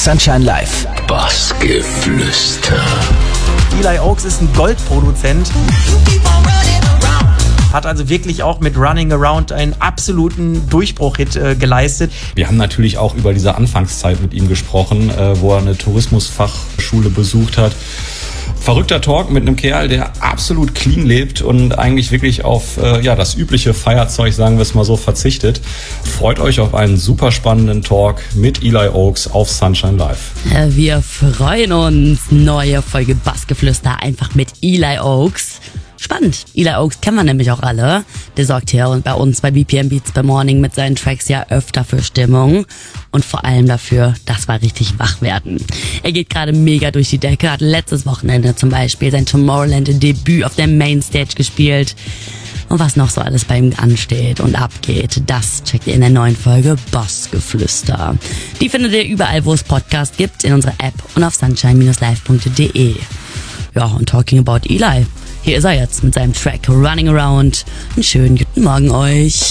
Sunshine Live. Bassgeflüster. Eli Oaks ist ein Goldproduzent. Hat also wirklich auch mit Running Around einen absoluten Durchbruch-Hit geleistet. Wir haben natürlich auch über diese Anfangszeit mit ihm gesprochen, wo er eine Tourismusfachschule besucht hat. Verrückter Talk mit einem Kerl, der absolut clean lebt und eigentlich wirklich auf das übliche Feierzeug, sagen wir es mal so, verzichtet. Freut euch auf einen super spannenden Talk mit Eli Oaks auf Sunshine Live. Wir freuen uns. Neue Folge Bassgeflüster einfach mit Eli Oaks. Spannend. Eli Oaks kennen wir nämlich auch alle. Der sorgt hier und bei uns bei BPM Beats by Morning mit seinen Tracks ja öfter für Stimmung und vor allem dafür, dass wir richtig wach werden. Er geht gerade mega durch die Decke, hat letztes Wochenende zum Beispiel sein Tomorrowland-Debüt auf der Mainstage gespielt. Und was noch so alles bei ihm ansteht und abgeht, das checkt ihr in der neuen Folge Bassgeflüster. Die findet ihr überall, wo es Podcasts gibt, in unserer App und auf sunshine-live.de. Ja, und talking about Eli. Hier ist er jetzt mit seinem Track Running Around. Einen schönen guten Morgen euch.